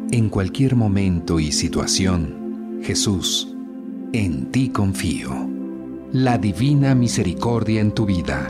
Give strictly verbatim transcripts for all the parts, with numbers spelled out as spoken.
En cualquier momento y situación, Jesús, en ti confío. La divina misericordia en tu vida.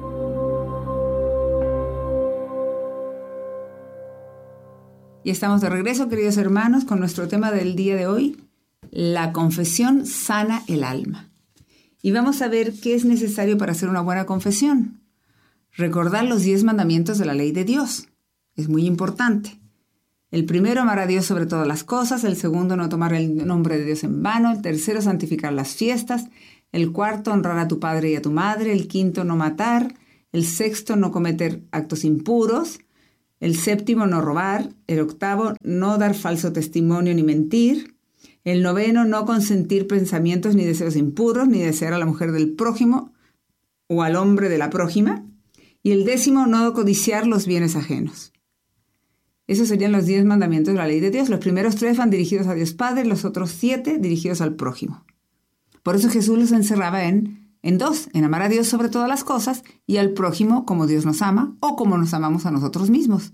Y estamos de regreso, queridos hermanos, con nuestro tema del día de hoy, la confesión sana el alma. Y vamos a ver qué es necesario para hacer una buena confesión. Recordar los diez mandamientos de la ley de Dios. Es muy importante. El primero, amar a Dios sobre todas las cosas. El segundo, no tomar el nombre de Dios en vano. El tercero, santificar las fiestas. El cuarto, honrar a tu padre y a tu madre. El quinto, no matar. El sexto, no cometer actos impuros. El séptimo, no robar. El octavo, no dar falso testimonio ni mentir. El noveno, no consentir pensamientos ni deseos impuros, ni desear a la mujer del prójimo o al hombre de la prójima. Y el décimo, no codiciar los bienes ajenos. Esos serían los diez mandamientos de la ley de Dios. Los primeros tres van dirigidos a Dios Padre, los otros siete dirigidos al prójimo. Por eso Jesús los encerraba en, en dos, en amar a Dios sobre todas las cosas y al prójimo como Dios nos ama o como nos amamos a nosotros mismos.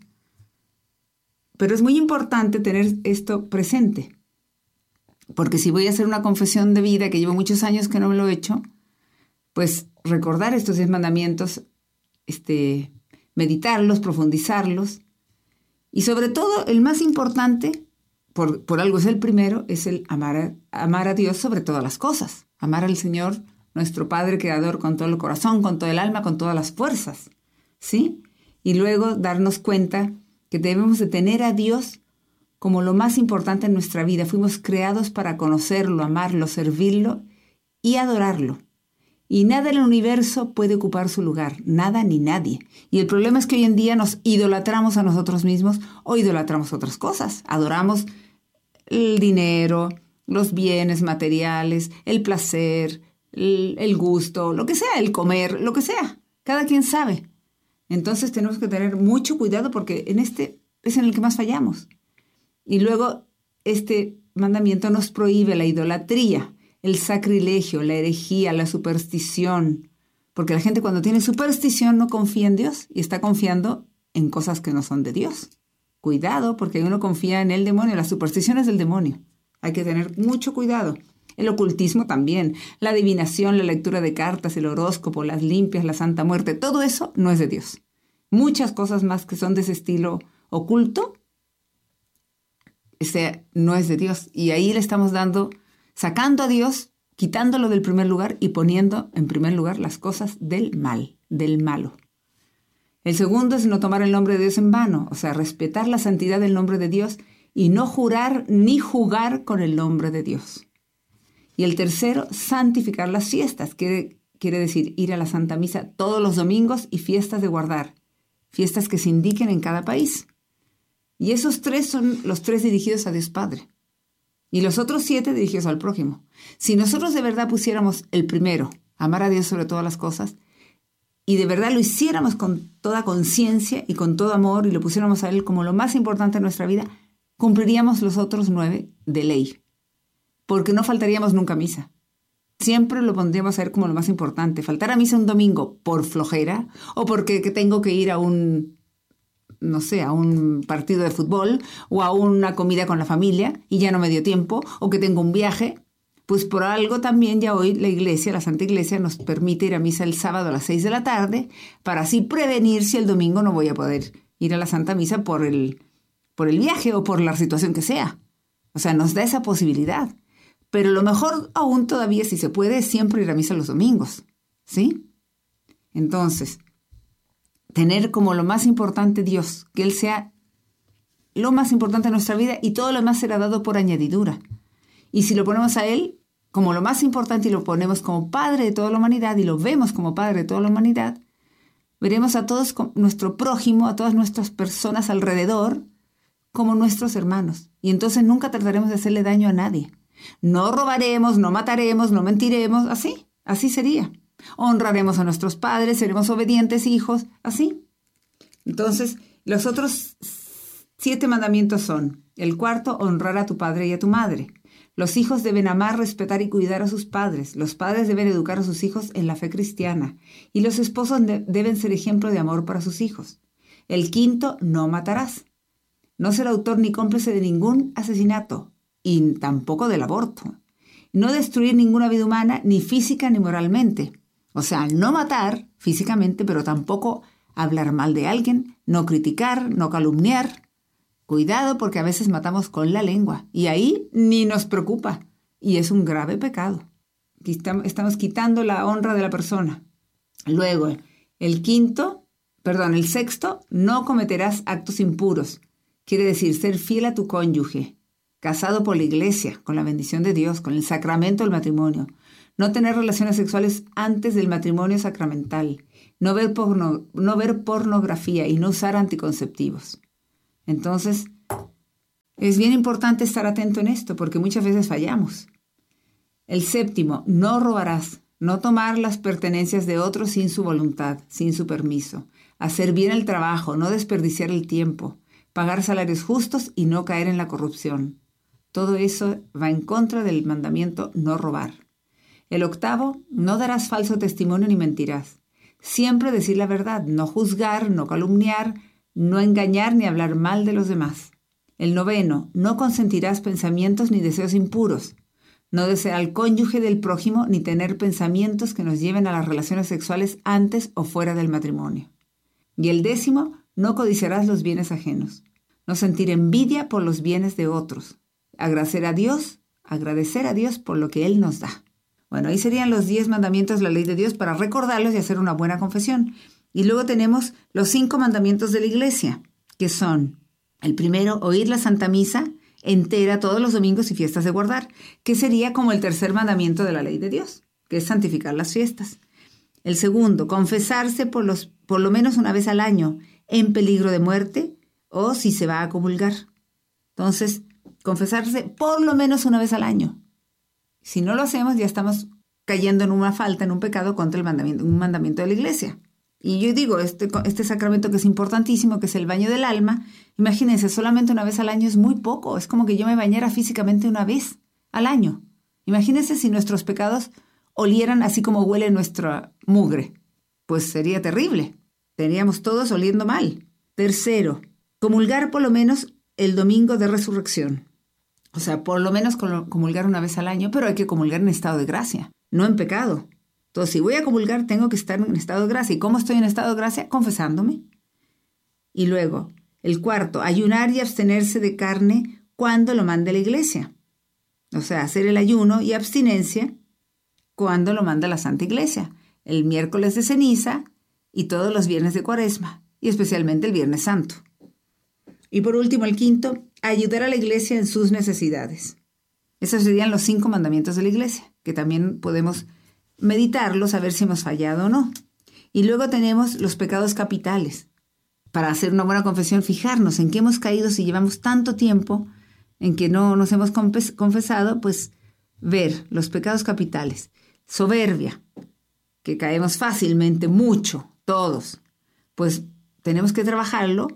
Pero es muy importante tener esto presente, porque si voy a hacer una confesión de vida, que llevo muchos años que no me lo he hecho, pues recordar estos diez mandamientos, este, meditarlos, profundizarlos. Y sobre todo, el más importante, por, por algo es el primero, es el amar a, amar a Dios sobre todas las cosas. Amar al Señor, nuestro Padre Creador, con todo el corazón, con todo el alma, con todas las fuerzas, ¿sí? Y luego darnos cuenta que debemos de tener a Dios como lo más importante en nuestra vida. Fuimos creados para conocerlo, amarlo, servirlo y adorarlo. Y nada en el universo puede ocupar su lugar, nada ni nadie. Y el problema es que hoy en día nos idolatramos a nosotros mismos o idolatramos otras cosas. Adoramos el dinero, los bienes materiales, el placer, el, el gusto, lo que sea, el comer, lo que sea. Cada quien sabe. Entonces tenemos que tener mucho cuidado porque en este es en el que más fallamos. Y luego este mandamiento nos prohíbe la idolatría, el sacrilegio, la herejía, la superstición. Porque la gente cuando tiene superstición no confía en Dios y está confiando en cosas que no son de Dios. Cuidado, porque uno confía en el demonio. La superstición es del demonio. Hay que tener mucho cuidado. El ocultismo también. La adivinación, la lectura de cartas, el horóscopo, las limpias, la santa muerte. Todo eso no es de Dios. Muchas cosas más que son de ese estilo oculto, ese no es de Dios. Y ahí le estamos dando... sacando a Dios, quitándolo del primer lugar y poniendo en primer lugar las cosas del mal, del malo. El segundo es no tomar el nombre de Dios en vano, o sea, respetar la santidad del nombre de Dios y no jurar ni jugar con el nombre de Dios. Y el tercero, santificar las fiestas, que quiere decir ir a la Santa Misa todos los domingos y fiestas de guardar, fiestas que se indiquen en cada país. Y esos tres son los tres dirigidos a Dios Padre. Y los otros siete dirigidos al prójimo. Si nosotros de verdad pusiéramos el primero, amar a Dios sobre todas las cosas, y de verdad lo hiciéramos con toda conciencia y con todo amor, y lo pusiéramos a Él como lo más importante en nuestra vida, cumpliríamos los otros nueve de ley. Porque no faltaríamos nunca a misa. Siempre lo pondríamos a Él como lo más importante. Faltar a misa un domingo por flojera, o porque tengo que ir a un... no sé, a un partido de fútbol o a una comida con la familia y ya no me dio tiempo, o que tengo un viaje, pues por algo también ya hoy la iglesia, la Santa Iglesia, nos permite ir a misa el sábado a las seis de la tarde para así prevenir si el domingo no voy a poder ir a la Santa Misa por el, por el viaje o por la situación que sea. O sea, nos da esa posibilidad. Pero lo mejor aún todavía, si se puede, es siempre ir a misa los domingos, ¿sí? Entonces... tener como lo más importante Dios, que Él sea lo más importante en nuestra vida y todo lo demás será dado por añadidura. Y si lo ponemos a Él como lo más importante y lo ponemos como Padre de toda la humanidad y lo vemos como Padre de toda la humanidad, veremos a todos, nuestro prójimo, a todas nuestras personas alrededor, como nuestros hermanos. Y entonces nunca trataremos de hacerle daño a nadie. No robaremos, no mataremos, no mentiremos, así, así sería. Honraremos a nuestros padres, seremos obedientes hijos, así. Entonces, los otros siete mandamientos son: el cuarto, honrar a tu padre y a tu madre. Los hijos deben amar, respetar y cuidar a sus padres. Los padres deben educar a sus hijos en la fe cristiana. Y los esposos de- deben ser ejemplo de amor para sus hijos. El quinto, no matarás. no ser autor ni cómplice de ningún asesinato y tampoco del aborto. No destruir ninguna vida humana, ni física ni moralmente. O sea, no matar físicamente, pero tampoco hablar mal de alguien, no criticar, no calumniar. Cuidado, porque a veces matamos con la lengua y ahí ni nos preocupa y es un grave pecado. Estamos quitando la honra de la persona. Luego, el quinto, perdón, el sexto, no cometerás actos impuros. Quiere decir ser fiel a tu cónyuge, casado por la iglesia, con la bendición de Dios, con el sacramento del matrimonio. No tener relaciones sexuales antes del matrimonio sacramental. No ver, porno, no ver pornografía y no usar anticonceptivos. Entonces, es bien importante estar atento en esto porque muchas veces fallamos. El séptimo, no robarás. No tomar las pertenencias de otros sin su voluntad, sin su permiso. Hacer bien el trabajo, no desperdiciar el tiempo. Pagar salarios justos y no caer en la corrupción. Todo eso va en contra del mandamiento no robar. El octavo, no darás falso testimonio ni mentirás. Siempre decir la verdad, no juzgar, no calumniar, no engañar ni hablar mal de los demás. El noveno, no consentirás pensamientos ni deseos impuros. No desear al cónyuge del prójimo ni tener pensamientos que nos lleven a las relaciones sexuales antes o fuera del matrimonio. Y el décimo, no codiciarás los bienes ajenos. No sentir envidia por los bienes de otros. Agradecer a Dios, agradecer a Dios por lo que Él nos da. Bueno, ahí serían los diez mandamientos de la ley de Dios para recordarlos y hacer una buena confesión. Y luego tenemos los cinco mandamientos de la iglesia, que son, el primero, oír la Santa Misa entera todos los domingos y fiestas de guardar, que sería como el tercer mandamiento de la ley de Dios, que es santificar las fiestas. El segundo, confesarse por, los, por lo menos una vez al año en peligro de muerte o si se va a comulgar. Entonces, confesarse por lo menos una vez al año. Si no lo hacemos, ya estamos cayendo en una falta, en un pecado contra el mandamiento, un mandamiento de la iglesia. Y yo digo, este, este sacramento que es importantísimo, que es el baño del alma, imagínense, solamente una vez al año es muy poco. Es como que yo me bañara físicamente una vez al año. Imagínense si nuestros pecados olieran así como huele nuestra mugre. Pues sería terrible. Estaríamos todos oliendo mal. Tercero, comulgar por lo menos el domingo de resurrección. O sea, por lo menos comulgar una vez al año, pero hay que comulgar en estado de gracia, no en pecado. Entonces, si voy a comulgar, tengo que estar en estado de gracia. ¿Y cómo estoy en estado de gracia? Confesándome. Y luego, el cuarto, ayunar y abstenerse de carne cuando lo mande la iglesia. O sea, hacer el ayuno y abstinencia cuando lo manda la Santa Iglesia. El miércoles de ceniza y todos los viernes de Cuaresma, y especialmente el Viernes Santo. Y por último, el quinto, ayudar a la iglesia en sus necesidades. Esos serían los cinco mandamientos de la iglesia, que también podemos meditarlos a ver si hemos fallado o no. Y luego tenemos los pecados capitales. Para hacer una buena confesión, fijarnos en qué hemos caído si llevamos tanto tiempo en que no nos hemos confesado, pues ver los pecados capitales. Soberbia, que caemos fácilmente, mucho, todos. Pues tenemos que trabajarlo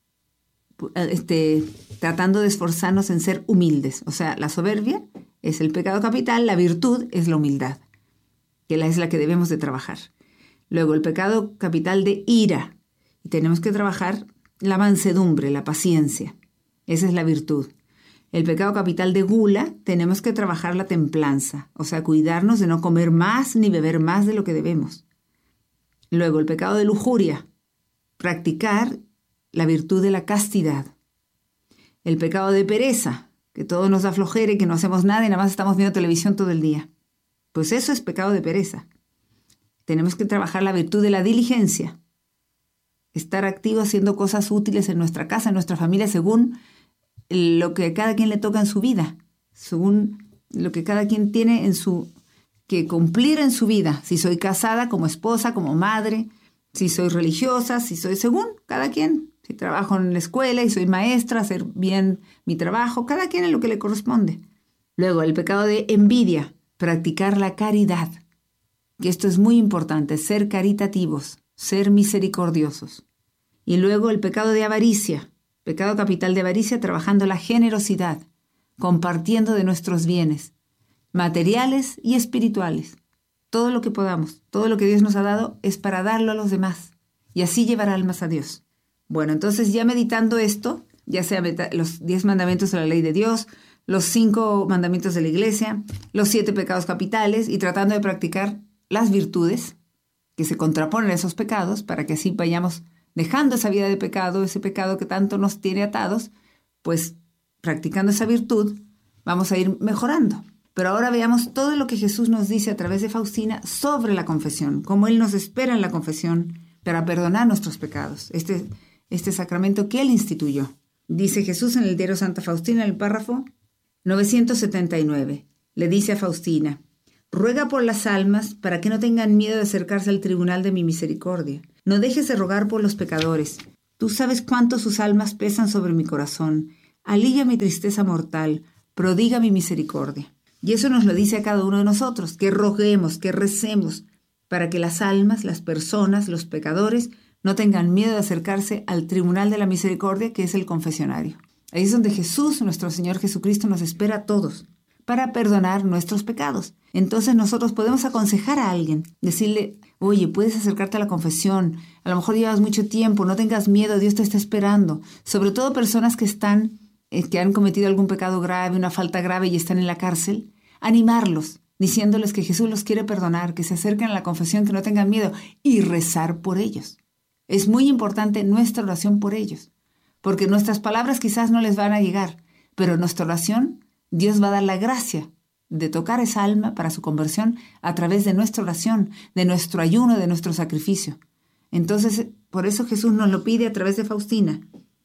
Este, tratando de esforzarnos en ser humildes. O sea, la soberbia es el pecado capital, la virtud es la humildad, que es la que debemos de trabajar. Luego, el pecado capital de ira, y tenemos que trabajar la mansedumbre, la paciencia. Esa es la virtud. El pecado capital de gula, tenemos que trabajar la templanza, o sea, cuidarnos de no comer más ni beber más de lo que debemos. Luego, el pecado de lujuria, practicar la virtud de la castidad. El pecado de pereza, que todo nos da flojera y que no hacemos nada y nada más estamos viendo televisión todo el día. Pues eso es pecado de pereza. Tenemos que trabajar la virtud de la diligencia. Estar activo haciendo cosas útiles en nuestra casa, en nuestra familia, según lo que a cada quien le toca en su vida, según lo que cada quien tiene en su, que cumplir en su vida. Si soy casada, como esposa, como madre, si soy religiosa, si soy según cada quien. Si trabajo en la escuela y soy maestra, hacer bien mi trabajo, cada quien en lo que le corresponde. Luego, el pecado de envidia, practicar la caridad. Que esto es muy importante, ser caritativos, ser misericordiosos. Y luego el pecado de avaricia, pecado capital de avaricia, trabajando la generosidad, compartiendo de nuestros bienes, materiales y espirituales. Todo lo que podamos, todo lo que Dios nos ha dado es para darlo a los demás y así llevar almas a Dios. Bueno, entonces ya meditando esto, ya sea los diez mandamientos de la ley de Dios, los cinco mandamientos de la iglesia, los siete pecados capitales, y tratando de practicar las virtudes que se contraponen a esos pecados, para que así vayamos dejando esa vida de pecado, ese pecado que tanto nos tiene atados, pues practicando esa virtud vamos a ir mejorando. Pero ahora veamos todo lo que Jesús nos dice a través de Faustina sobre la confesión, cómo Él nos espera en la confesión para perdonar nuestros pecados, este, este sacramento que Él instituyó. Dice Jesús en el diario Santa Faustina, en el párrafo novecientos setenta y nueve, le dice a Faustina: ruega por las almas para que no tengan miedo de acercarse al tribunal de mi misericordia. No dejes de rogar por los pecadores. Tú sabes cuánto sus almas pesan sobre mi corazón. Alivia mi tristeza mortal, prodiga mi misericordia. Y eso nos lo dice a cada uno de nosotros, que roguemos, que recemos, para que las almas, las personas, los pecadores, no tengan miedo de acercarse al tribunal de la misericordia, que es el confesionario. Ahí es donde Jesús, nuestro Señor Jesucristo, nos espera a todos para perdonar nuestros pecados. Entonces nosotros podemos aconsejar a alguien, decirle: oye, puedes acercarte a la confesión, a lo mejor llevas mucho tiempo, no tengas miedo, Dios te está esperando. Sobre todo personas que están, eh, que han cometido algún pecado grave, una falta grave y están en la cárcel, animarlos, diciéndoles que Jesús los quiere perdonar, que se acerquen a la confesión, que no tengan miedo, y rezar por ellos. Es muy importante nuestra oración por ellos, porque nuestras palabras quizás no les van a llegar, pero nuestra oración, Dios va a dar la gracia de tocar esa alma para su conversión a través de nuestra oración, de nuestro ayuno, de nuestro sacrificio. Entonces, por eso Jesús nos lo pide a través de Faustina,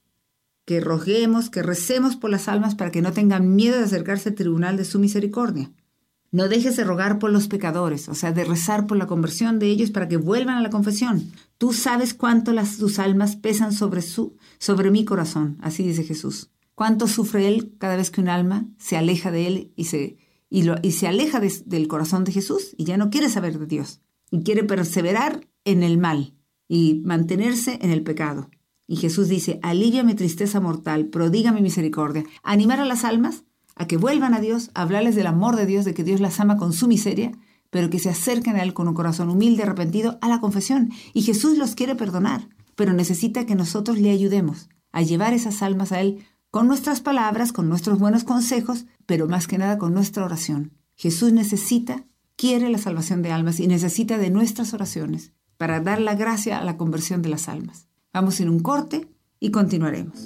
que roguemos, que recemos por las almas para que no tengan miedo de acercarse al tribunal de su misericordia. No dejes de rogar por los pecadores, o sea, de rezar por la conversión de ellos para que vuelvan a la confesión. Tú sabes cuánto las, sus almas pesan sobre, su, sobre mi corazón, así dice Jesús. Cuánto sufre Él cada vez que un alma se aleja de Él y se, y lo, y se aleja de, del corazón de Jesús y ya no quiere saber de Dios. Y quiere perseverar en el mal y mantenerse en el pecado. Y Jesús dice: alivia mi tristeza mortal, prodiga mi misericordia. Animar a las almas a que vuelvan a Dios, a hablarles del amor de Dios, de que Dios las ama con su miseria, pero que se acerquen a Él con un corazón humilde, arrepentido, a la confesión. Y Jesús los quiere perdonar, pero necesita que nosotros le ayudemos a llevar esas almas a Él con nuestras palabras, con nuestros buenos consejos, pero más que nada con nuestra oración. Jesús necesita, quiere la salvación de almas y necesita de nuestras oraciones para dar la gracia a la conversión de las almas. Vamos a ir un corte y continuaremos.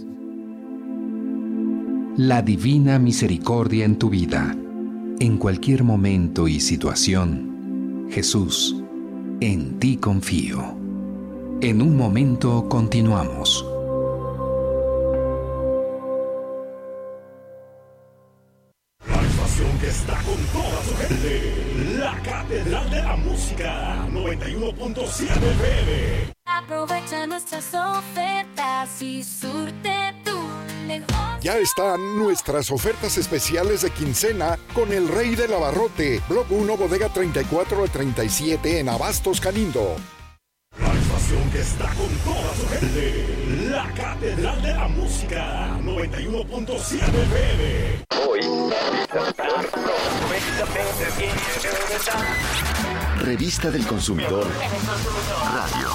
La divina misericordia en tu vida. En cualquier momento y situación, Jesús, en ti confío. En un momento continuamos. La estación que está con toda su gente. La Catedral de la Música. noventa y uno punto siete F M. Aprovecha nuestras ofertas y surte tu mejor. Ya están nuestras ofertas especiales de quincena con el Rey del Abarrote, Block uno, Bodega treinta y cuatro al treinta y siete en Abastos, Calindo. La estación que está con toda su gente. La Catedral de la Música. noventa y uno punto siete F M. Hoy, Revista del Consumidor Radio.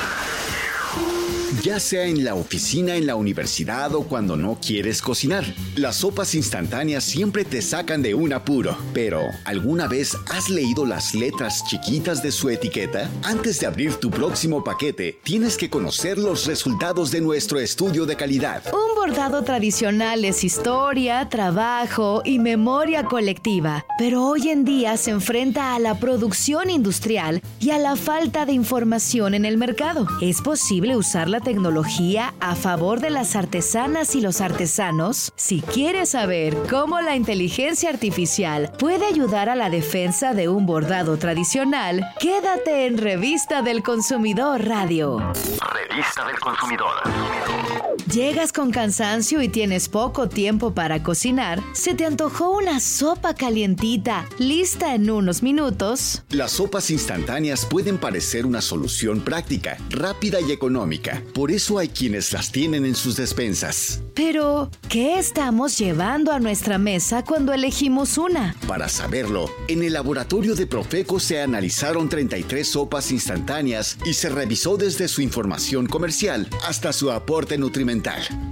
Ya sea en la oficina, en la universidad o cuando no quieres cocinar, las sopas instantáneas siempre te sacan de un apuro. Pero, ¿alguna vez has leído las letras chiquitas de su etiqueta? Antes de abrir tu próximo paquete, tienes que conocer los resultados de nuestro estudio de calidad. Un bordado tradicional es historia, trabajo y memoria colectiva, pero hoy en día se enfrenta a la producción industrial y a la falta de información en el mercado. ¿Es posible usar la tecnología a favor de las artesanas y los artesanos? Si quieres saber cómo la inteligencia artificial puede ayudar a la defensa de un bordado tradicional, quédate en Revista del Consumidor Radio. Revista del Consumidor. Llegas con cansancio y tienes poco tiempo para cocinar, ¿se te antojó una sopa calientita, lista en unos minutos? Las sopas instantáneas pueden parecer una solución práctica, rápida y económica. Por eso hay quienes las tienen en sus despensas. Pero, ¿qué estamos llevando a nuestra mesa cuando elegimos una? Para saberlo, en el laboratorio de Profeco se analizaron treinta y tres sopas instantáneas y se revisó desde su información comercial hasta su aporte nutrimental.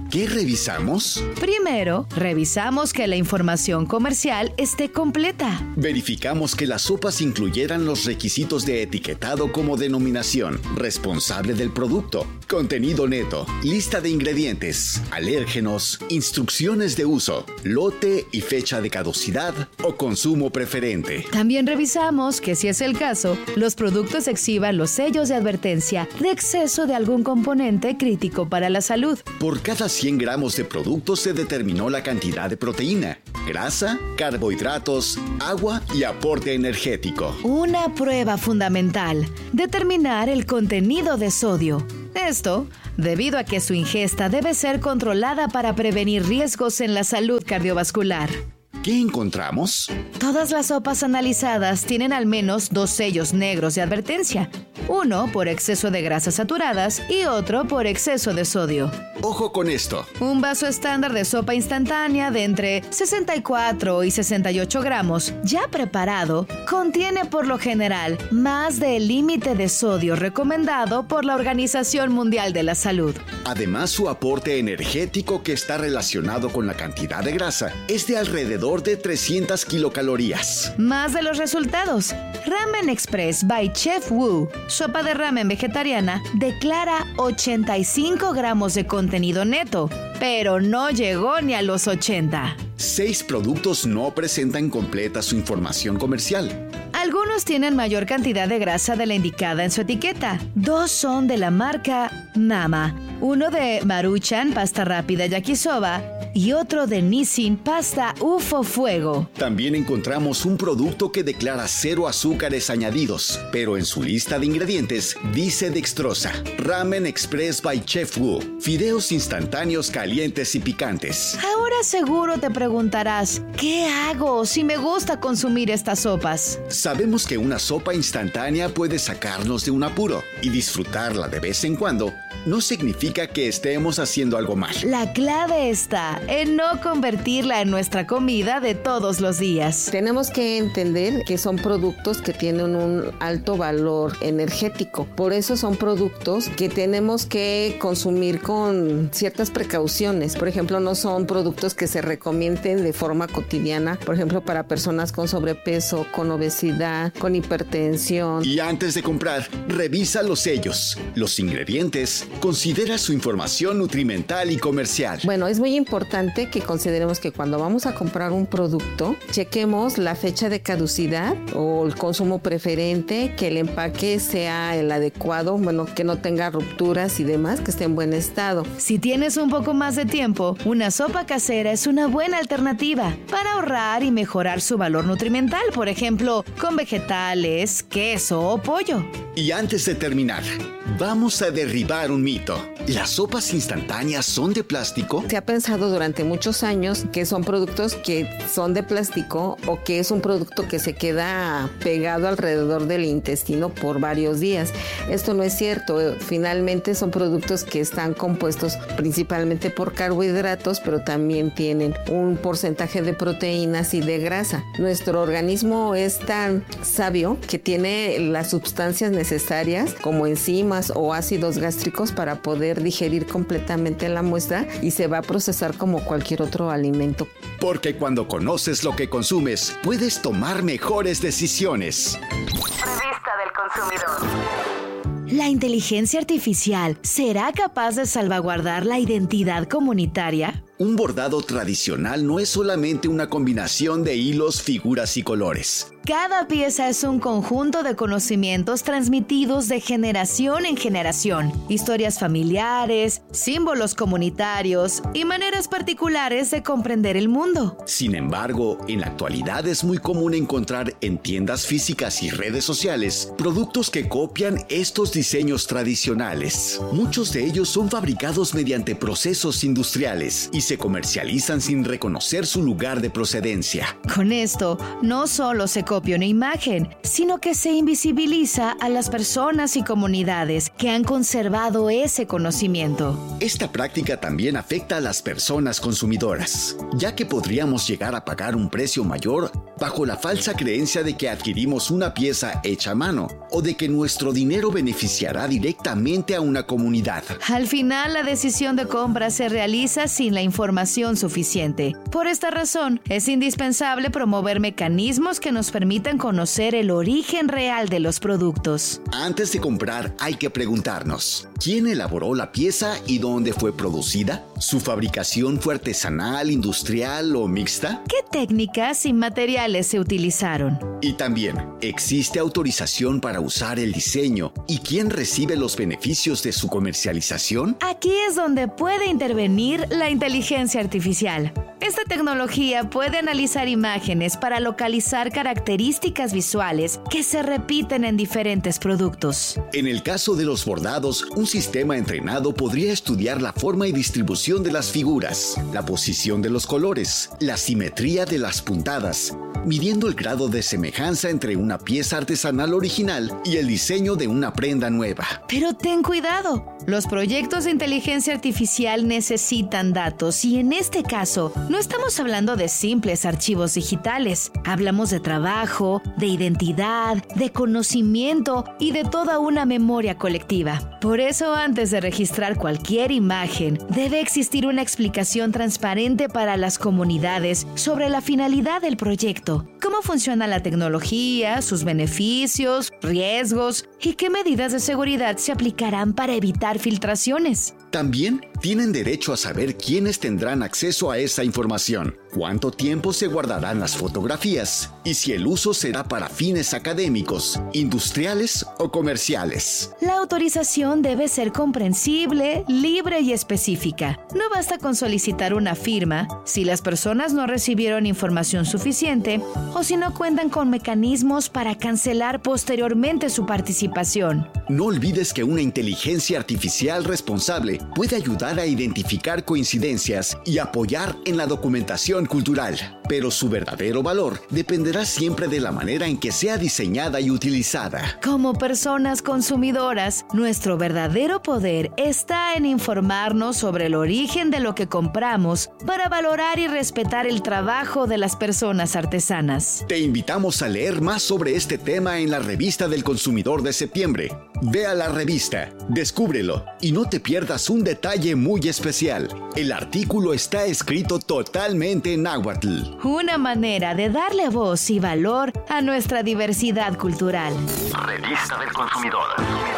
¿Qué revisamos? Primero, revisamos que la información comercial esté completa. Verificamos que las sopas incluyeran los requisitos de etiquetado como denominación, responsable del producto, contenido neto, lista de ingredientes, alérgenos, instrucciones de uso, lote y fecha de caducidad o consumo preferente. También revisamos que, si es el caso, los productos exhiban los sellos de advertencia de exceso de algún componente crítico para la salud. Por cada cien gramos de producto se determinó la cantidad de proteína, grasa, carbohidratos, agua y aporte energético. Una prueba fundamental: determinar el contenido de sodio. Esto debido a que su ingesta debe ser controlada para prevenir riesgos en la salud cardiovascular. ¿Qué encontramos? Todas las sopas analizadas tienen al menos dos sellos negros de advertencia. Uno por exceso de grasas saturadas y otro por exceso de sodio. Ojo con esto. Un vaso estándar de sopa instantánea de entre sesenta y cuatro y sesenta y ocho gramos, ya preparado, contiene por lo general más del límite de sodio recomendado por la Organización Mundial de la Salud. Además, su aporte energético, que está relacionado con la cantidad de grasa, es de alrededor de trescientas kilocalorías. Más de los resultados. Ramen Express by Chef Wu, sopa de ramen vegetariana, declara ochenta y cinco gramos de contenido neto, pero no llegó ni a los ochenta. Seis productos no presentan completa su información comercial. Algunos tienen mayor cantidad de grasa de la indicada en su etiqueta. Dos son de la marca Mama, uno de Maruchan pasta rápida yakisoba y otro de Nissin pasta U F O Fuego. También encontramos un producto que declara cero azúcares añadidos, pero en su lista de ingredientes dice dextrosa. Ramen Express by Chef Wu, fideos instantáneos calientes y picantes. Ahora seguro te preguntarás, ¿qué hago si me gusta consumir estas sopas? Sabemos que una sopa instantánea puede sacarnos de un apuro, y disfrutarla de vez en cuando no significa que estemos haciendo algo mal. La clave está en no convertirla en nuestra comida de todos los días. Tenemos que entender que son productos que tienen un alto valor energético. Por eso son productos que tenemos que consumir con ciertas precauciones. Por ejemplo, no son productos que se recomienden de forma cotidiana. Por ejemplo, para personas con sobrepeso, con obesidad, con hipertensión. Y antes de comprar, revisa los sellos, los ingredientes, considera su información nutrimental y comercial. Bueno, es muy importante que consideremos que cuando vamos a comprar un producto, chequemos la fecha de caducidad o el consumo preferente, que el empaque sea el adecuado, bueno, que no tenga rupturas y demás, que esté en buen estado. Si tienes un poco más de tiempo, una sopa casera es una buena alternativa para ahorrar y mejorar su valor nutrimental, por ejemplo, con vegetales, queso o pollo. Y antes de terminar, vamos a derribar un mito. ¿Las sopas instantáneas son de plástico? Se ha pensado durante muchos años que son productos que son de plástico o que es un producto que se queda pegado alrededor del intestino por varios días. Esto no es cierto. Finalmente son productos que están compuestos principalmente por carbohidratos, pero también tienen un porcentaje de proteínas y de grasa. Nuestro organismo es tan sabio que tiene las sustancias necesarias como enzimas o ácidos gástricos para poder digerir completamente la muestra y se va a procesar como cualquier otro alimento. Porque cuando conoces lo que consumes, puedes tomar mejores decisiones. Revista del consumidor. ¿La inteligencia artificial será capaz de salvaguardar la identidad comunitaria? Un bordado tradicional no es solamente una combinación de hilos, figuras y colores. Cada pieza es un conjunto de conocimientos transmitidos de generación en generación, historias familiares, símbolos comunitarios y maneras particulares de comprender el mundo. Sin embargo, en la actualidad es muy común encontrar en tiendas físicas y redes sociales productos que copian estos diseños tradicionales. Muchos de ellos son fabricados mediante procesos industriales y se comercializan sin reconocer su lugar de procedencia. Con esto, no solo se copia una imagen, sino que se invisibiliza a las personas y comunidades que han conservado ese conocimiento. Esta práctica también afecta a las personas consumidoras, ya que podríamos llegar a pagar un precio mayor bajo la falsa creencia de que adquirimos una pieza hecha a mano o de que nuestro dinero beneficiará directamente a una comunidad. Al final, la decisión de compra se realiza sin la información suficiente. Por esta razón, es indispensable promover mecanismos que nos permitan conocer el origen real de los productos. Antes de comprar, hay que preguntarnos: ¿quién elaboró la pieza y dónde fue producida? ¿Su fabricación fue artesanal, industrial o mixta? ¿Qué técnicas y materiales se utilizaron? Y también, ¿existe autorización para usar el diseño? ¿Y quién recibe los beneficios de su comercialización? Aquí es donde puede intervenir la inteligencia artificial. Esta tecnología puede analizar imágenes para localizar características visuales que se repiten en diferentes productos. En el caso de los bordados, un sistema entrenado podría estudiar la forma y distribución de las figuras, la posición de los colores, la simetría de las puntadas, midiendo el grado de semejanza entre una pieza artesanal original y el diseño de una prenda nueva. Pero ten cuidado, los proyectos de inteligencia artificial necesitan datos y en este caso no estamos hablando de simples archivos digitales. Hablamos de trabajo, de identidad, de conocimiento y de toda una memoria colectiva. Por eso, antes de registrar cualquier imagen, debe existir una explicación transparente para las comunidades sobre la finalidad del proyecto, cómo funciona la tecnología, sus beneficios, riesgos y qué medidas de seguridad se aplicarán para evitar filtraciones. También tienen derecho a saber quiénes tendrán acceso a esa información, cuánto tiempo se guardarán las fotografías y si el uso será para fines académicos, industriales o comerciales. La autorización debe ser comprensible, libre y específica. No basta con solicitar una firma si las personas no recibieron información suficiente o si no cuentan con mecanismos para cancelar posteriormente su participación. No olvides que una inteligencia artificial responsable puede ayudar a identificar coincidencias y apoyar en la documentación cultural, pero su verdadero valor dependerá siempre de la manera en que sea diseñada y utilizada. Como personas consumidoras, nuestro verdadero poder está en informarnos sobre el origen de lo que compramos para valorar y respetar el trabajo de las personas artesanas. Te invitamos a leer más sobre este tema en la Revista del Consumidor de septiembre. Ve a la revista, descúbrelo y no te pierdas un detalle muy especial. El artículo está escrito totalmente en náhuatl. Una manera de darle voz y valor a nuestra diversidad cultural. Revista del Consumidor.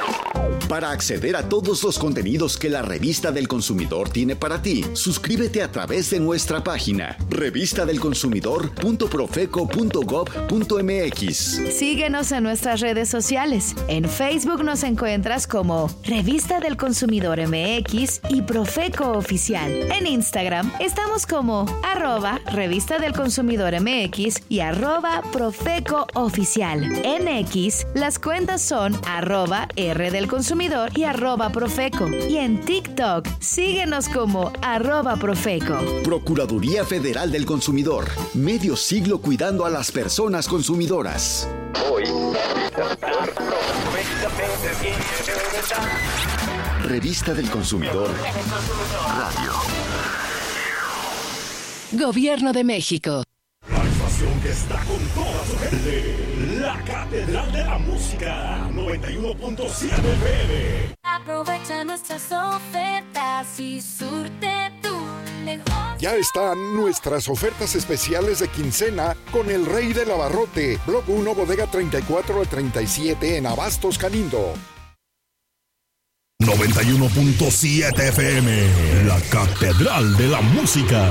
Para acceder a todos los contenidos que la Revista del Consumidor tiene para ti, suscríbete a través de nuestra página revista del consumidor punto profeco punto gob punto mx. Síguenos en nuestras redes sociales. En Facebook nos encuentras como Revista del Consumidor M X y Profeco Oficial. En Instagram estamos como arroba Revista del Consumidor M X y arroba Profeco Oficial. En X, las cuentas son arroba R del Consumidor y arroba Profeco. Y en TikTok, síguenos como arroba Profeco. Procuraduría Federal del Consumidor. Medio siglo cuidando a las personas consumidoras. Hoy, Revista del Consumidor Radio. Gobierno de México. la estación que está con toda su gente, la Catedral de la Música, noventa y uno punto siete F M. Aprovecha nuestras ofertas y surte tu negocio. Ya están nuestras ofertas especiales de quincena con el Rey del Abarrote, Block uno, Bodega treinta y cuatro al treinta y siete en Abastos Canindo. noventa y uno punto siete F M, la Catedral de la Música.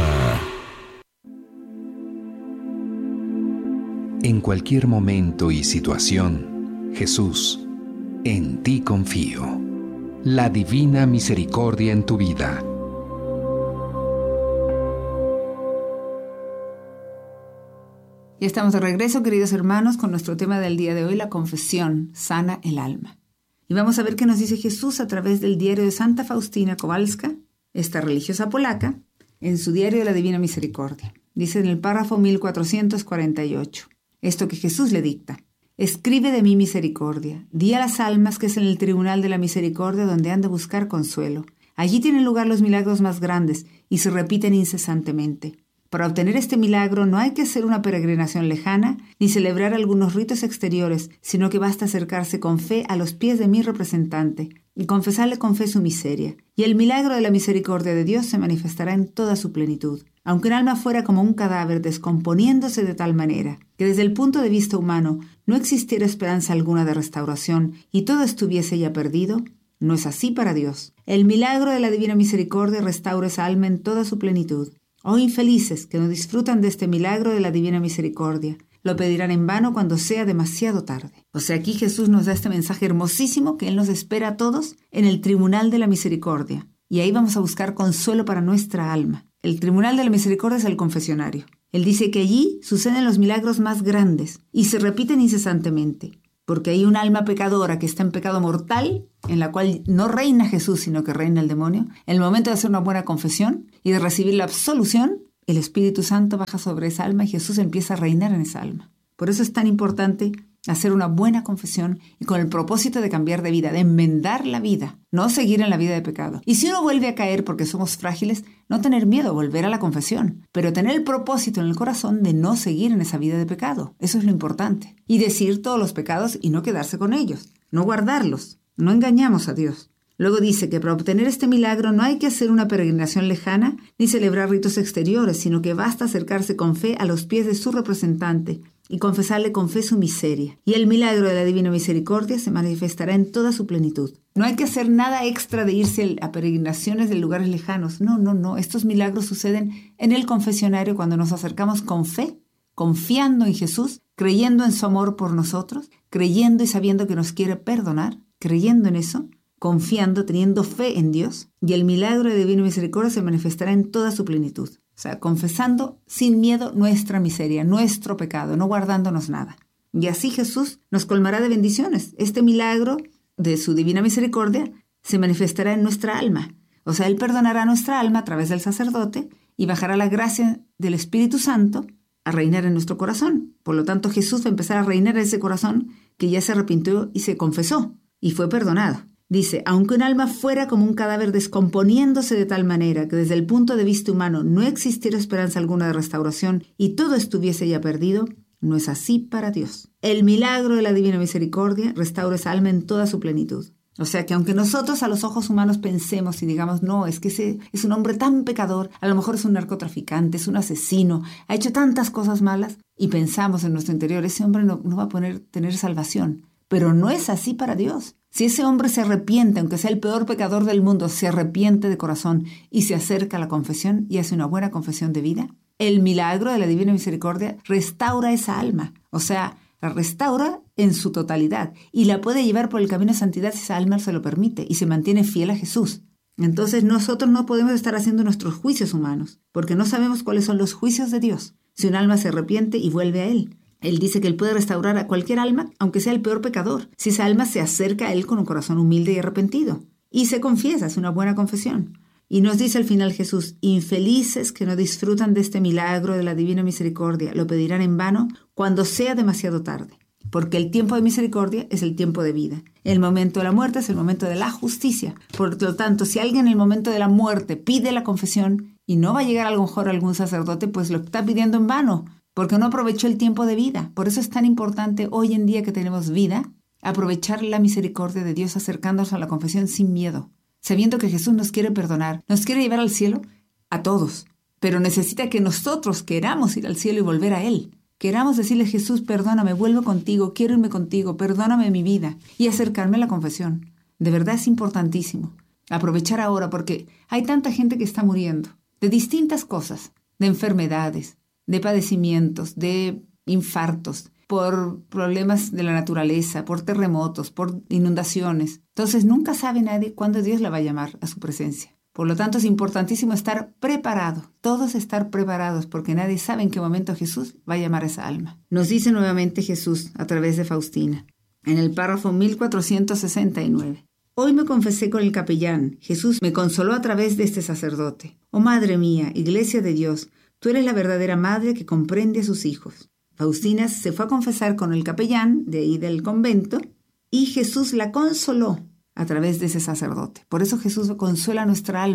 En cualquier momento y situación, Jesús, en ti confío. La divina misericordia en tu vida. Ya estamos de regreso, queridos hermanos, con nuestro tema del día de hoy, la confesión sana el alma. Y vamos a ver qué nos dice Jesús a través del diario de Santa Faustina Kowalska, esta religiosa polaca, en su diario de la Divina Misericordia. Dice en el párrafo mil cuatrocientos cuarenta y ocho, esto que Jesús le dicta. Escribe de mi misericordia, di a las almas que es en el tribunal de la misericordia donde han de buscar consuelo. Allí tienen lugar los milagros más grandes y se repiten incesantemente. Para obtener este milagro no hay que hacer una peregrinación lejana ni celebrar algunos ritos exteriores, sino que basta acercarse con fe a los pies de mi representante y confesarle con fe su miseria. Y el milagro de la misericordia de Dios se manifestará en toda su plenitud. Aunque un alma fuera como un cadáver descomponiéndose de tal manera que desde el punto de vista humano no existiera esperanza alguna de restauración y todo estuviese ya perdido, no es así para Dios. El milagro de la divina misericordia restaura esa alma en toda su plenitud. Oh infelices que no disfrutan de este milagro de la divina misericordia, lo pedirán en vano cuando sea demasiado tarde. O sea, aquí Jesús nos da este mensaje hermosísimo que Él nos espera a todos en el tribunal de la misericordia. Y ahí vamos a buscar consuelo para nuestra alma. El tribunal de la misericordia es el confesionario. Él dice que allí suceden los milagros más grandes y se repiten incesantemente. Porque hay un alma pecadora que está en pecado mortal, en la cual no reina Jesús, sino que reina el demonio. En el momento de hacer una buena confesión y de recibir la absolución, el Espíritu Santo baja sobre esa alma y Jesús empieza a reinar en esa alma. Por eso es tan importante hacer una buena confesión y con el propósito de cambiar de vida, de enmendar la vida, no seguir en la vida de pecado. Y si uno vuelve a caer porque somos frágiles, no tener miedo, volver a la confesión, pero tener el propósito en el corazón de no seguir en esa vida de pecado. Eso es lo importante. Y decir todos los pecados y no quedarse con ellos, no guardarlos. No engañamos a Dios. Luego dice que para obtener este milagro no hay que hacer una peregrinación lejana ni celebrar ritos exteriores, sino que basta acercarse con fe a los pies de su representante y confesarle con fe su miseria. Y el milagro de la divina misericordia se manifestará en toda su plenitud. No hay que hacer nada extra de irse a peregrinaciones de lugares lejanos. No, no, no. Estos milagros suceden en el confesionario cuando nos acercamos con fe, confiando en Jesús, creyendo en su amor por nosotros, creyendo y sabiendo que nos quiere perdonar, creyendo en eso, confiando, teniendo fe en Dios, y el milagro de divina misericordia se manifestará en toda su plenitud. O sea, confesando sin miedo nuestra miseria, nuestro pecado, no guardándonos nada. Y así Jesús nos colmará de bendiciones. Este milagro de su divina misericordia se manifestará en nuestra alma. O sea, Él perdonará nuestra alma a través del sacerdote y bajará la gracia del Espíritu Santo a reinar en nuestro corazón. Por lo tanto, Jesús va a empezar a reinar en ese corazón que ya se arrepintió y se confesó y fue perdonado. Dice, aunque un alma fuera como un cadáver descomponiéndose de tal manera que desde el punto de vista humano no existiera esperanza alguna de restauración y todo estuviese ya perdido, no es así para Dios. El milagro de la divina misericordia restaura esa alma en toda su plenitud. O sea que aunque nosotros a los ojos humanos pensemos y digamos, no, es que ese es un hombre tan pecador, a lo mejor es un narcotraficante, es un asesino, ha hecho tantas cosas malas, y pensamos en nuestro interior, ese hombre no, no va a poner, tener salvación. Pero no es así para Dios. Si ese hombre se arrepiente, aunque sea el peor pecador del mundo, se arrepiente de corazón y se acerca a la confesión y hace una buena confesión de vida, el milagro de la divina misericordia restaura esa alma. O sea, la restaura en su totalidad y la puede llevar por el camino de santidad si esa alma se lo permite y se mantiene fiel a Jesús. Entonces nosotros no podemos estar haciendo nuestros juicios humanos porque no sabemos cuáles son los juicios de Dios. Si un alma se arrepiente y vuelve a Él, Él dice que Él puede restaurar a cualquier alma, aunque sea el peor pecador, si esa alma se acerca a Él con un corazón humilde y arrepentido. Y se confiesa, es una buena confesión. Y nos dice al final Jesús, infelices que no disfrutan de este milagro de la divina misericordia, lo pedirán en vano cuando sea demasiado tarde. Porque el tiempo de misericordia es el tiempo de vida. El momento de la muerte es el momento de la justicia. Por lo tanto, si alguien en el momento de la muerte pide la confesión y no va a llegar a lo mejor algún sacerdote, pues lo está pidiendo en vano, porque no aprovechó el tiempo de vida. Por eso es tan importante hoy en día que tenemos vida, aprovechar la misericordia de Dios acercándonos a la confesión sin miedo, sabiendo que Jesús nos quiere perdonar, nos quiere llevar al cielo a todos, pero necesita que nosotros queramos ir al cielo y volver a Él. Queramos decirle, Jesús, perdóname, vuelvo contigo, quiero irme contigo, perdóname mi vida y acercarme a la confesión. De verdad es importantísimo aprovechar ahora porque hay tanta gente que está muriendo de distintas cosas, de enfermedades, de padecimientos, de infartos, por problemas de la naturaleza, por terremotos, por inundaciones. Entonces nunca sabe nadie cuándo Dios la va a llamar a su presencia. Por lo tanto es importantísimo estar preparado, todos estar preparados, porque nadie sabe en qué momento Jesús va a llamar a esa alma. Nos dice nuevamente Jesús a través de Faustina, en el párrafo mil cuatrocientos sesenta y nueve. Hoy me confesé con el capellán, Jesús me consoló a través de este sacerdote. Oh Madre mía, Iglesia de Dios, tú eres la verdadera madre que comprende a sus hijos. Faustina se fue a confesar con el capellán de ahí del convento y Jesús la consoló a través de ese sacerdote. Por eso Jesús consuela nuestra alma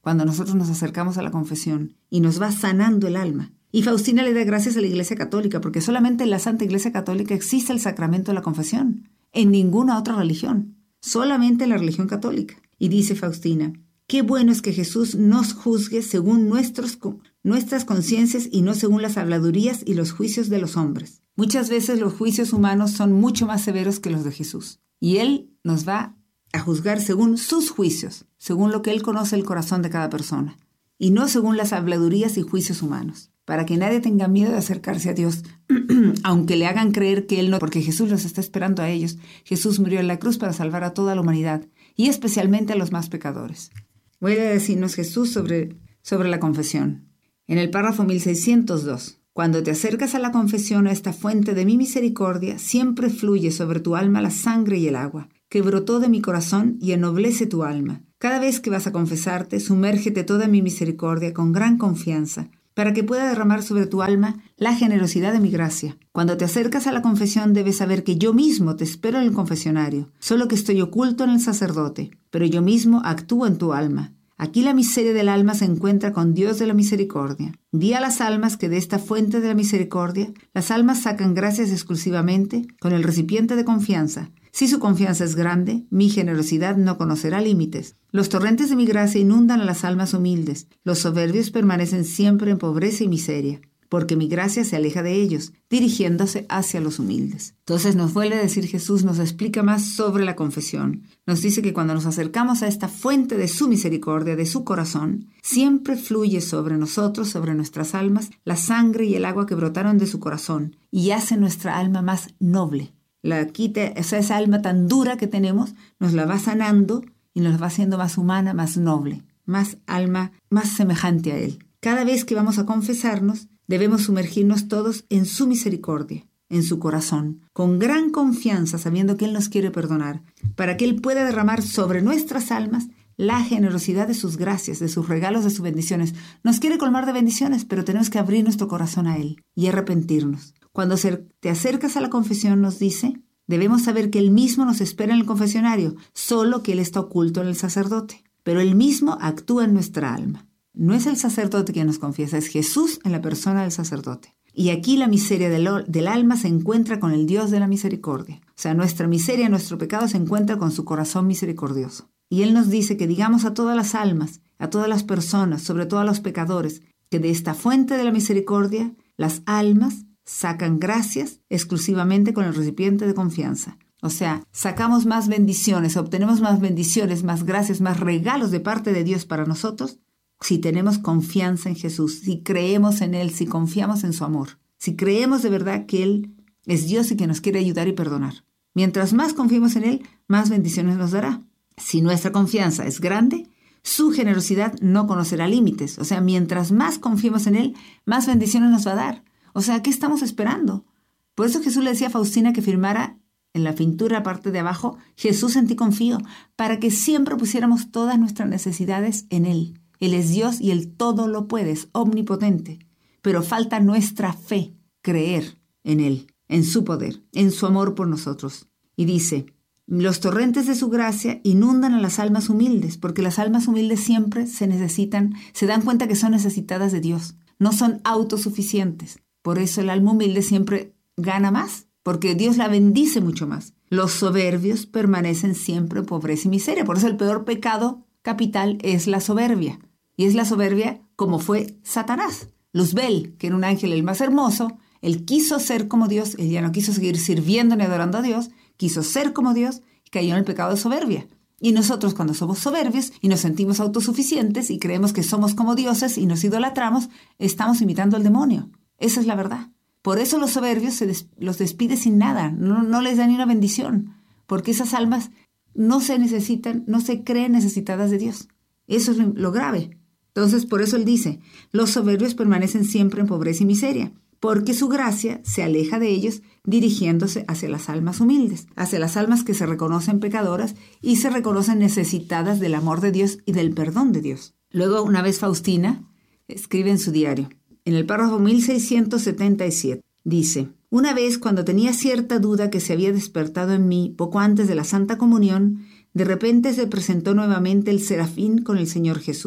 cuando nosotros nos acercamos a la confesión y nos va sanando el alma. Y Faustina le da gracias a la Iglesia Católica, porque solamente en la Santa Iglesia Católica existe el sacramento de la confesión. En ninguna otra religión. Solamente en la religión católica. Y dice Faustina, qué bueno es que Jesús nos juzgue según nuestros, nuestras conciencias y no según las habladurías y los juicios de los hombres. Muchas veces los juicios humanos son mucho más severos que los de Jesús. Y Él nos va a juzgar según sus juicios, según lo que Él conoce el corazón de cada persona. Y no según las habladurías y juicios humanos. Para que nadie tenga miedo de acercarse a Dios, aunque le hagan creer que Él no, porque Jesús los está esperando a ellos. Jesús murió en la cruz para salvar a toda la humanidad, y especialmente a los más pecadores. Voy a decirnos Jesús sobre, sobre la confesión. En el párrafo mil seiscientos dos, cuando te acercas a la confesión, a esta fuente de mi misericordia, siempre fluye sobre tu alma la sangre y el agua, que brotó de mi corazón y ennoblece tu alma. Cada vez que vas a confesarte, sumérgete toda mi misericordia con gran confianza, para que pueda derramar sobre tu alma la generosidad de mi gracia. Cuando te acercas a la confesión debes saber que yo mismo te espero en el confesionario, solo que estoy oculto en el sacerdote, pero yo mismo actúo en tu alma. Aquí la miseria del alma se encuentra con Dios de la misericordia. Di a las almas que de esta fuente de la misericordia, las almas sacan gracias exclusivamente con el recipiente de confianza. Si su confianza es grande, mi generosidad no conocerá límites. Los torrentes de mi gracia inundan a las almas humildes. Los soberbios permanecen siempre en pobreza y miseria, porque mi gracia se aleja de ellos, dirigiéndose hacia los humildes. Entonces nos vuelve a decir Jesús, nos explica más sobre la confesión. Nos dice que cuando nos acercamos a esta fuente de su misericordia, de su corazón, siempre fluye sobre nosotros, sobre nuestras almas, la sangre y el agua que brotaron de su corazón y hace nuestra alma más noble. La quita, o sea, esa alma tan dura que tenemos, nos la va sanando y nos va haciendo más humana, más noble, más alma, más semejante a Él. Cada vez que vamos a confesarnos, debemos sumergirnos todos en su misericordia, en su corazón, con gran confianza, sabiendo que Él nos quiere perdonar, para que Él pueda derramar sobre nuestras almas la generosidad de sus gracias, de sus regalos, de sus bendiciones. Nos quiere colmar de bendiciones, pero tenemos que abrir nuestro corazón a Él y arrepentirnos. Cuando te acercas a la confesión, nos dice, debemos saber que Él mismo nos espera en el confesionario, solo que Él está oculto en el sacerdote. Pero Él mismo actúa en nuestra alma. No es el sacerdote quien nos confiesa, es Jesús en la persona del sacerdote. Y aquí la miseria del, del alma se encuentra con el Dios de la misericordia. O sea, nuestra miseria, nuestro pecado se encuentra con su corazón misericordioso. Y Él nos dice que digamos a todas las almas, a todas las personas, sobre todo a los pecadores, que de esta fuente de la misericordia, las almas sacan gracias exclusivamente con el recipiente de confianza. O sea, sacamos más bendiciones, obtenemos más bendiciones, más gracias, más regalos de parte de Dios para nosotros, si tenemos confianza en Jesús, si creemos en Él, si confiamos en su amor, si creemos de verdad que Él es Dios y que nos quiere ayudar y perdonar. Mientras más confiemos en Él, más bendiciones nos dará. Si nuestra confianza es grande, su generosidad no conocerá límites. O sea, mientras más confiemos en Él, más bendiciones nos va a dar. O sea, ¿qué estamos esperando? Por eso Jesús le decía a Faustina que firmara en la pintura, parte de abajo, Jesús en ti confío, para que siempre pusiéramos todas nuestras necesidades en Él. Él es Dios y Él todo lo puede, es omnipotente. Pero falta nuestra fe, creer en Él, en su poder, en su amor por nosotros. Y dice, los torrentes de su gracia inundan a las almas humildes, porque las almas humildes siempre se necesitan, se dan cuenta que son necesitadas de Dios, no son autosuficientes. Por eso el alma humilde siempre gana más, porque Dios la bendice mucho más. Los soberbios permanecen siempre en pobreza y miseria. Por eso el peor pecado capital es la soberbia. Y es la soberbia como fue Satanás. Luzbel, que era un ángel el más hermoso, él quiso ser como Dios, él ya no quiso seguir sirviendo ni adorando a Dios, quiso ser como Dios y cayó en el pecado de soberbia. Y nosotros cuando somos soberbios y nos sentimos autosuficientes y creemos que somos como dioses y nos idolatramos, estamos imitando al demonio. Esa es la verdad. Por eso los soberbios se des- los despide sin nada, no, no les da ni una bendición, porque esas almas no se necesitan, no se creen necesitadas de Dios. Eso es lo, lo grave. Entonces, por eso él dice, los soberbios permanecen siempre en pobreza y miseria, porque su gracia se aleja de ellos dirigiéndose hacia las almas humildes, hacia las almas que se reconocen pecadoras y se reconocen necesitadas del amor de Dios y del perdón de Dios. Luego, una vez Faustina escribe en su diario, en el párrafo mil seiscientos setenta y siete, dice, una vez cuando tenía cierta duda que se había despertado en mí poco antes de la Santa Comunión, de repente se presentó nuevamente el serafín con el Señor Jesús.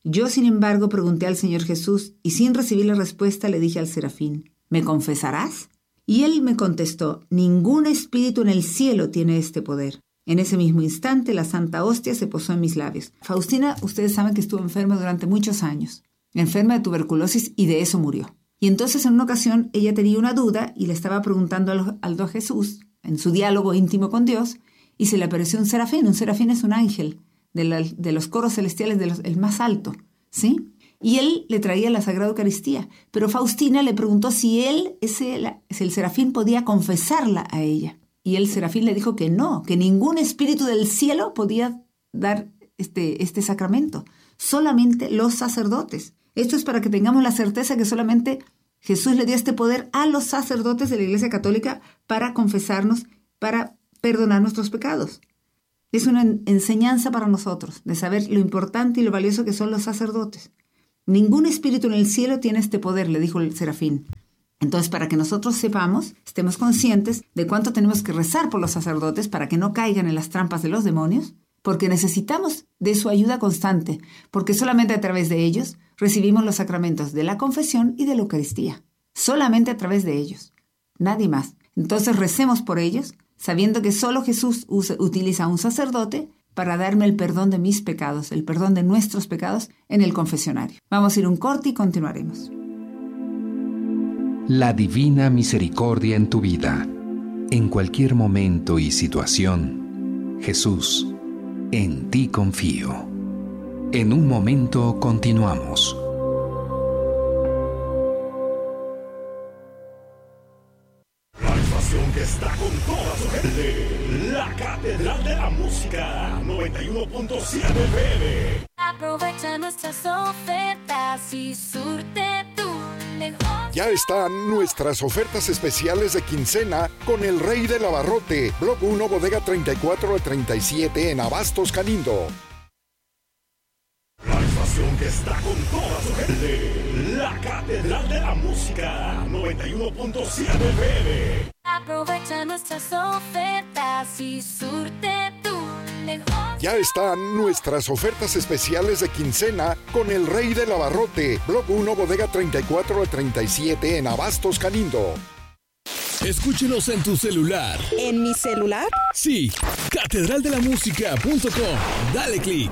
Yo, sin embargo, pregunté al Señor Jesús y sin recibir la respuesta le dije al serafín, ¿me confesarás? Y él me contestó, ningún espíritu en el cielo tiene este poder. En ese mismo instante, la Santa Hostia se posó en mis labios. Faustina, ustedes saben que estuvo enferma durante muchos años, enferma de tuberculosis y de eso murió. Y entonces en una ocasión ella tenía una duda y le estaba preguntando al, al a Jesús, en su diálogo íntimo con Dios, y se le apareció un serafín. Un serafín es un ángel de, la, de los coros celestiales, de los, el más alto, ¿sí? Y él le traía la Sagrada Eucaristía. Pero Faustina le preguntó si él, ese, la, si el serafín podía confesarla a ella. Y el serafín le dijo que no, que ningún espíritu del cielo podía dar este, este sacramento. Solamente los sacerdotes. Esto es para que tengamos la certeza que solamente Jesús le dio este poder a los sacerdotes de la Iglesia Católica para confesarnos, para perdonar nuestros pecados. Es una enseñanza para nosotros de saber lo importante y lo valioso que son los sacerdotes. Ningún espíritu en el cielo tiene este poder, le dijo el serafín. Entonces, para que nosotros sepamos, estemos conscientes de cuánto tenemos que rezar por los sacerdotes para que no caigan en las trampas de los demonios, porque necesitamos de su ayuda constante, porque solamente a través de ellos recibimos los sacramentos de la confesión y de la Eucaristía. Solamente a través de ellos. Nadie más. Entonces recemos por ellos, sabiendo que solo Jesús usa, utiliza a un sacerdote para darme el perdón de mis pecados, el perdón de nuestros pecados en el confesionario. Vamos a ir un corte y continuaremos. La divina misericordia en tu vida. En cualquier momento y situación, Jesús, en ti confío. En un momento continuamos. La estación que está con toda su gente. La Catedral de la Música. noventa y uno punto siete F M. Aprovecha nuestras ofertas y surte tu negocio. Ya están nuestras ofertas especiales de quincena con el Rey del Abarrote, Block uno, Bodega treinta y cuatro al treinta y siete en Abastos, Calindo. La estación que está con toda su gente. La Catedral de la Música. noventa y uno punto siete F M. Aprovecha nuestras ofertas y surte tu negocio. Ya están nuestras ofertas especiales de quincena con el Rey del Abarrote, Block uno, Bodega treinta y cuatro al treinta y siete en Abastos, Calindo. Escúchenos en tu celular. ¿En mi celular? Sí, catedral de la música punto com. Dale clic.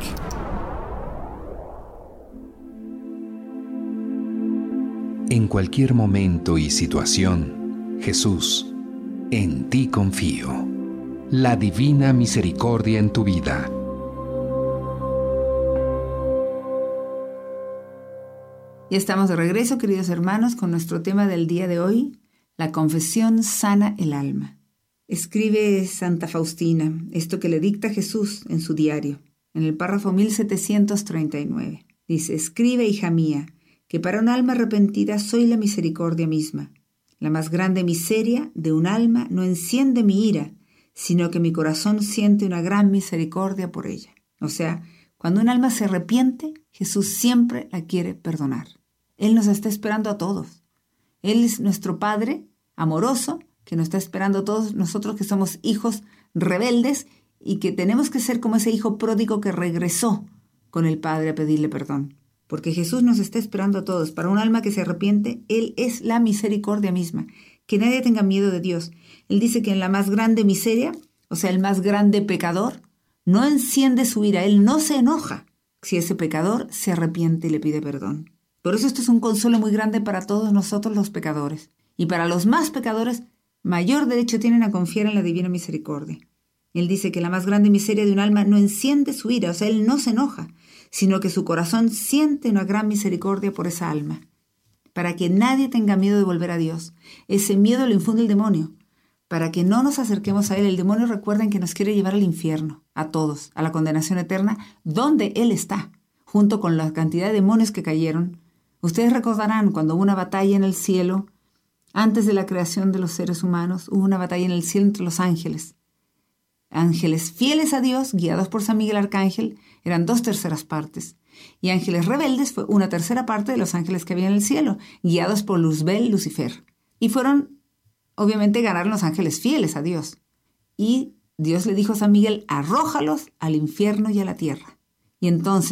En cualquier momento y situación, Jesús, en ti confío. La divina misericordia en tu vida. Ya estamos de regreso, queridos hermanos, con nuestro tema del día de hoy, la confesión sana el alma. Escribe Santa Faustina esto que le dicta Jesús en su diario, en el párrafo mil setecientos treinta y nueve. Dice, escribe, hija mía, que para un alma arrepentida soy la misericordia misma. La más grande miseria de un alma no enciende mi ira, sino que mi corazón siente una gran misericordia por ella. O sea, cuando un alma se arrepiente, Jesús siempre la quiere perdonar. Él nos está esperando a todos. Él es nuestro Padre amoroso, que nos está esperando a todos nosotros que somos hijos rebeldes y que tenemos que ser como ese hijo pródigo que regresó con el Padre a pedirle perdón. Porque Jesús nos está esperando a todos. Para un alma que se arrepiente, Él es la misericordia misma. Que nadie tenga miedo de Dios. Él dice que en la más grande miseria, o sea, el más grande pecador, no enciende su ira. Él no se enoja si ese pecador se arrepiente y le pide perdón. Por eso esto es un consuelo muy grande para todos nosotros los pecadores. Y para los más pecadores, mayor derecho tienen a confiar en la divina misericordia. Él dice que la más grande miseria de un alma no enciende su ira, o sea, Él no se enoja, sino que su corazón siente una gran misericordia por esa alma. Para que nadie tenga miedo de volver a Dios. Ese miedo lo infunde el demonio. Para que no nos acerquemos a Él, el demonio, recuerden que nos quiere llevar al infierno, a todos, a la condenación eterna, donde Él está, junto con la cantidad de demonios que cayeron. Ustedes recordarán cuando hubo una batalla en el cielo, antes de la creación de los seres humanos, hubo una batalla en el cielo entre los ángeles. Ángeles fieles a Dios, guiados por San Miguel Arcángel, eran dos terceras partes. Y ángeles rebeldes fue una tercera parte de los ángeles que había en el cielo, guiados por Luzbel, Lucifer. Y fueron, obviamente, ganaron los ángeles fieles a Dios. Y Dios le dijo a San Miguel, arrójalos al infierno y a la tierra. Y entonces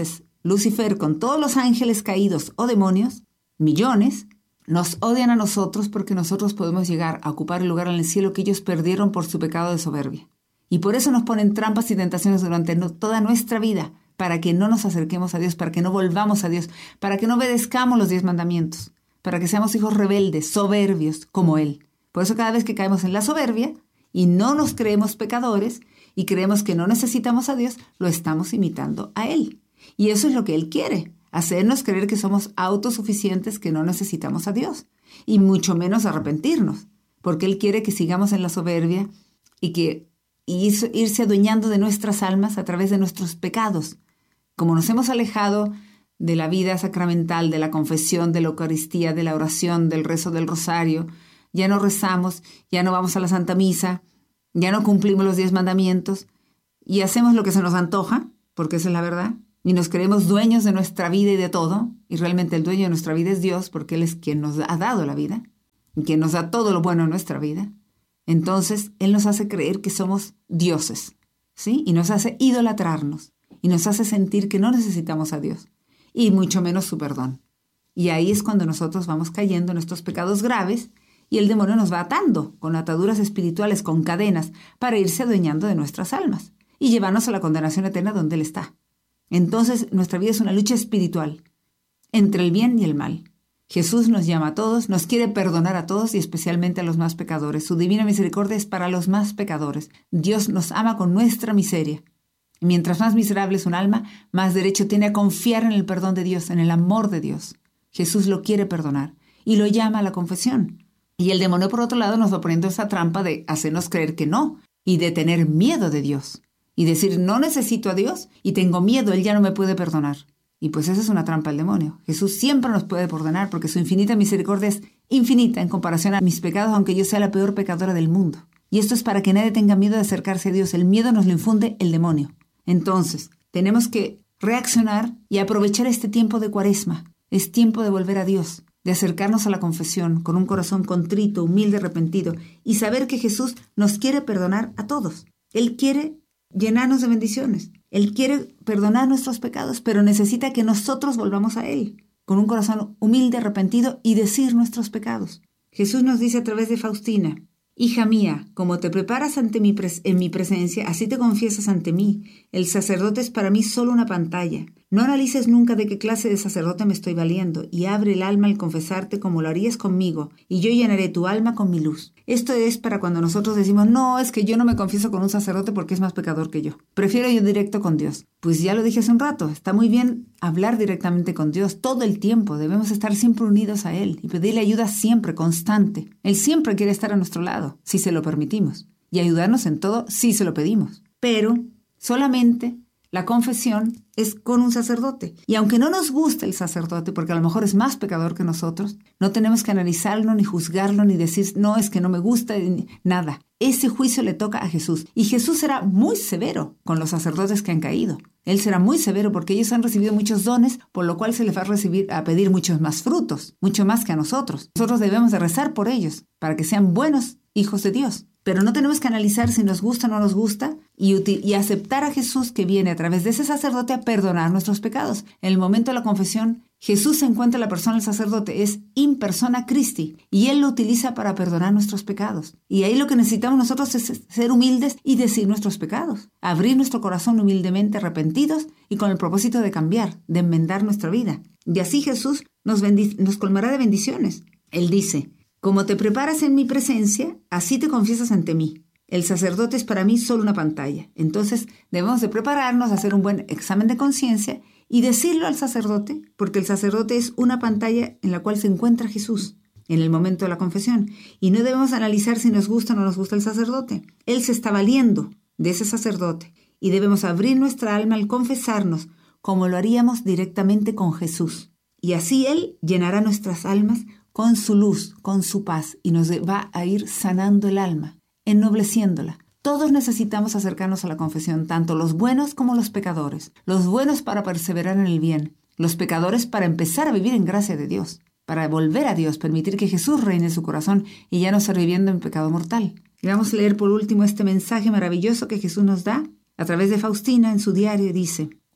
Lucifer con todos los ángeles caídos o demonios, millones, nos odian a nosotros porque nosotros podemos llegar a ocupar el lugar en el cielo que ellos perdieron por su pecado de soberbia. Y por eso nos ponen trampas y tentaciones durante no, toda nuestra vida, para que no nos acerquemos a Dios, para que no volvamos a Dios, para que no obedezcamos los diez mandamientos, para que seamos hijos rebeldes, soberbios, como Él. Por eso cada vez que caemos en la soberbia y no nos creemos pecadores y creemos que no necesitamos a Dios, lo estamos imitando a Él. Y eso es lo que Él quiere, hacernos creer que somos autosuficientes, que no necesitamos a Dios, y mucho menos arrepentirnos, porque Él quiere que sigamos en la soberbia y que y irse adueñando de nuestras almas a través de nuestros pecados. Como nos hemos alejado de la vida sacramental, de la confesión, de la Eucaristía, de la oración, del rezo del rosario, ya no rezamos, ya no vamos a la Santa Misa, ya no cumplimos los diez mandamientos y hacemos lo que se nos antoja, porque esa es la verdad, y nos creemos dueños de nuestra vida y de todo, y realmente el dueño de nuestra vida es Dios, porque Él es quien nos ha dado la vida y quien nos da todo lo bueno en nuestra vida. Entonces, Él nos hace creer que somos dioses, ¿sí? Y nos hace idolatrarnos, y nos hace sentir que no necesitamos a Dios, y mucho menos su perdón. Y ahí es cuando nosotros vamos cayendo en nuestros pecados graves, y el demonio nos va atando con ataduras espirituales, con cadenas, para irse adueñando de nuestras almas, y llevarnos a la condenación eterna donde Él está. Entonces, nuestra vida es una lucha espiritual, entre el bien y el mal. Jesús nos llama a todos, nos quiere perdonar a todos y especialmente a los más pecadores. Su divina misericordia es para los más pecadores. Dios nos ama con nuestra miseria. Y mientras más miserable es un alma, más derecho tiene a confiar en el perdón de Dios, en el amor de Dios. Jesús lo quiere perdonar y lo llama a la confesión. Y el demonio, por otro lado, nos va poniendo esa trampa de hacernos creer que no y de tener miedo de Dios. Y decir, no necesito a Dios y tengo miedo, Él ya no me puede perdonar. Y pues esa es una trampa del demonio. Jesús siempre nos puede perdonar porque su infinita misericordia es infinita en comparación a mis pecados, aunque yo sea la peor pecadora del mundo. Y esto es para que nadie tenga miedo de acercarse a Dios. El miedo nos lo infunde el demonio. Entonces, tenemos que reaccionar y aprovechar este tiempo de Cuaresma. Es tiempo de volver a Dios, de acercarnos a la confesión con un corazón contrito, humilde, arrepentido y saber que Jesús nos quiere perdonar a todos. Él quiere llenarnos de bendiciones. Él quiere perdonar nuestros pecados, pero necesita que nosotros volvamos a Él, con un corazón humilde, arrepentido y decir nuestros pecados. Jesús nos dice a través de Faustina, hija mía, como te preparas ante mi pres- en mi presencia, así te confiesas ante mí. El sacerdote es para mí solo una pantalla. No analices nunca de qué clase de sacerdote me estoy valiendo y abre el alma al confesarte como lo harías conmigo y yo llenaré tu alma con mi luz. Esto es para cuando nosotros decimos, no, es que yo no me confieso con un sacerdote porque es más pecador que yo. Prefiero ir directo con Dios. Pues ya lo dije hace un rato, está muy bien hablar directamente con Dios todo el tiempo. Debemos estar siempre unidos a Él y pedirle ayuda siempre, constante. Él siempre quiere estar a nuestro lado, si se lo permitimos. Y ayudarnos en todo, si se lo pedimos. Pero solamente la confesión es con un sacerdote. Y aunque no nos guste el sacerdote, porque a lo mejor es más pecador que nosotros, no tenemos que analizarlo, ni juzgarlo, ni decir, no, es que no me gusta, ni nada. Ese juicio le toca a Jesús. Y Jesús será muy severo con los sacerdotes que han caído. Él será muy severo porque ellos han recibido muchos dones, por lo cual se les va a, recibir, a pedir muchos más frutos, mucho más que a nosotros. Nosotros debemos de rezar por ellos, para que sean buenos hijos de Dios. Pero no tenemos que analizar si nos gusta o no nos gusta y, y aceptar a Jesús que viene a través de ese sacerdote a perdonar nuestros pecados. En el momento de la confesión, Jesús se encuentra la persona del sacerdote, es in persona Christi, y Él lo utiliza para perdonar nuestros pecados. Y ahí lo que necesitamos nosotros es ser humildes y decir nuestros pecados, abrir nuestro corazón humildemente arrepentidos y con el propósito de cambiar, de enmendar nuestra vida. Y así Jesús nos, bendic- nos colmará de bendiciones. Él dice, como te preparas en mi presencia, así te confiesas ante mí. El sacerdote es para mí solo una pantalla. Entonces debemos de prepararnos a hacer un buen examen de conciencia y decirlo al sacerdote, porque el sacerdote es una pantalla en la cual se encuentra Jesús en el momento de la confesión. Y no debemos analizar si nos gusta o no nos gusta el sacerdote. Él se está valiendo de ese sacerdote y debemos abrir nuestra alma al confesarnos como lo haríamos directamente con Jesús. Y así Él llenará nuestras almas con su luz, con su paz, y nos va a ir sanando el alma, ennobleciéndola. Todos necesitamos acercarnos a la confesión, tanto los buenos como los pecadores. Los buenos para perseverar en el bien, los pecadores para empezar a vivir en gracia de Dios, para volver a Dios, permitir que Jesús reine en su corazón y ya no estar viviendo en pecado mortal. Y vamos a leer por último este mensaje maravilloso que Jesús nos da a través de Faustina en su diario. Dice,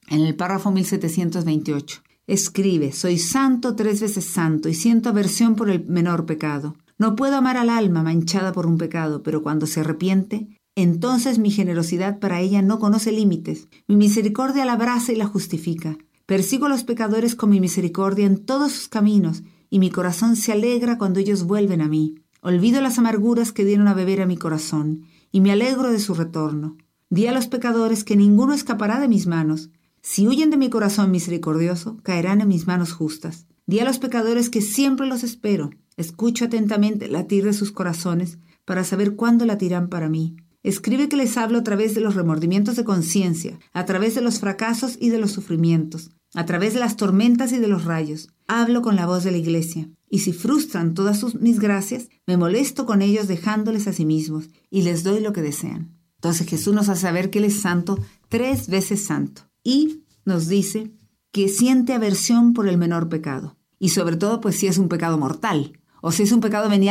En el párrafo mil setecientos veintiocho. Escribe, soy santo tres veces santo y siento aversión por el menor pecado. No puedo amar al alma manchada por un pecado, pero cuando se arrepiente, entonces mi generosidad para ella no conoce límites. Mi misericordia la abraza y la justifica. Persigo a los pecadores con mi misericordia en todos sus caminos, y mi corazón se alegra cuando ellos vuelven a mí. Olvido las amarguras que dieron a beber a mi corazón, y me alegro de su retorno. Di a los pecadores que ninguno escapará de mis manos. Si huyen de mi corazón misericordioso, caerán en mis manos justas. Di a los pecadores que siempre los espero. Escucho atentamente el latir de sus corazones para saber cuándo latirán para mí. Escribe que les hablo a través de los remordimientos de conciencia, a través de los fracasos y de los sufrimientos, a través de las tormentas y de los rayos. Hablo con la voz de la iglesia. Y si frustran todas sus, mis gracias, me molesto con ellos dejándoles a sí mismos y les doy lo que desean. Entonces Jesús nos hace saber que Él es santo, tres veces santo. Y nos dice que siente aversión por el menor pecado. Y sobre todo, pues si es un pecado mortal, o si es un pecado venial,